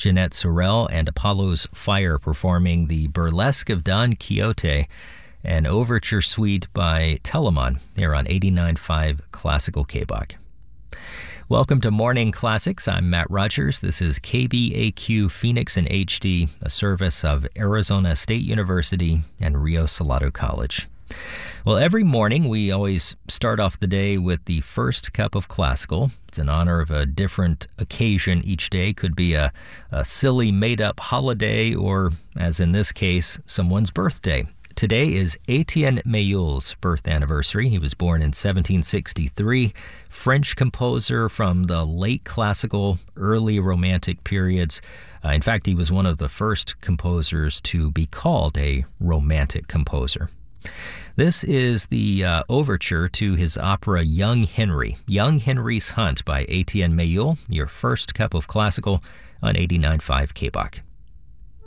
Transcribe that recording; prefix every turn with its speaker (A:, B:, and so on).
A: Jeanette Sorel and Apollo's Fire performing the Burlesque of Don Quixote, an overture suite by Telemann here on 89.5 Classical KBOC. Welcome to Morning Classics. I'm Matt Rogers. This is KBAQ Phoenix in HD, a service of Arizona State University and Rio Salado College. Well, every morning we always start off the day with the first cup of classical. It's in honor of a different occasion each day. Could be a silly made-up holiday or, as in this case, someone's birthday. Today is Etienne Mayul's birth anniversary. He was born in 1763, French composer from the late classical, early romantic periods. In fact, he was one of the first composers to be called a romantic composer. This is the overture to his opera Young Henry, Young Henry's Hunt by Etienne Mayul, your first cup of classical on 89.5 KBOC.